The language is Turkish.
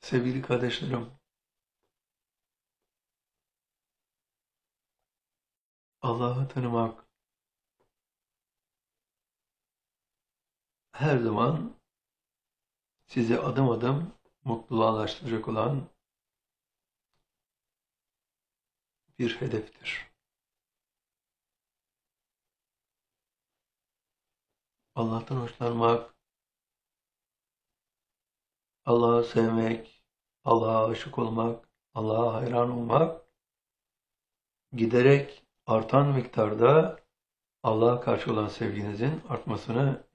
Sevgili kardeşlerim, Allah'ı tanımak her zaman sizi adım adım mutluluğa ulaştıracak olan bir hedeftir. Allah'tan hoşlanmak, Allah'ı sevmek, Allah'a aşık olmak, Allah'a hayran olmak, giderek artan miktarda Allah'a karşı olan sevginizin artmasını